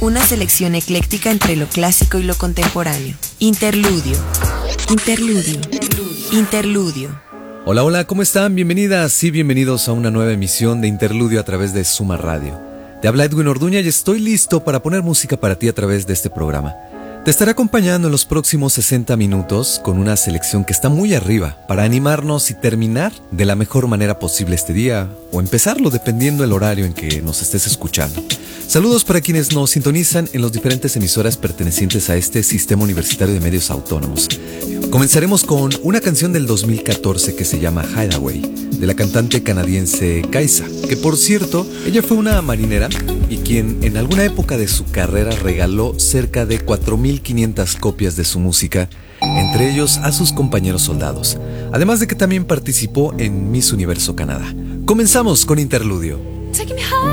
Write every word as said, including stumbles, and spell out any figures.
Una selección ecléctica entre lo clásico y lo contemporáneo. Interludio. Interludio. Interludio. Hola, hola, ¿cómo están? Bienvenidas y bienvenidos a una nueva emisión de Interludio a través de Suma Radio. Te habla Edwin Orduña y estoy listo para poner música para ti a través de este programa. Te estaré acompañando en los próximos sesenta minutos con una selección que está muy arriba para animarnos y terminar de la mejor manera posible este día o empezarlo dependiendo del horario en que nos estés escuchando. Saludos para quienes nos sintonizan en las diferentes emisoras pertenecientes a este Sistema Universitario de Medios Autónomos. Comenzaremos con una canción del dos mil catorce que se llama Hideaway, de la cantante canadiense Kaisa, que por cierto, ella fue una marinera y quien en alguna época de su carrera regaló cerca de cuatro mil quinientas copias de su música, entre ellos a sus compañeros soldados, además de que también participó en Miss Universo Canadá. Comenzamos con Interludio. Taking me high.